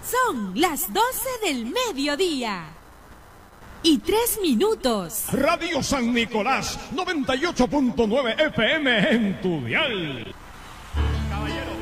Son las 12 del mediodía. Y 3 minutos. Radio San Nicolás, 98.9 FM en tu dial.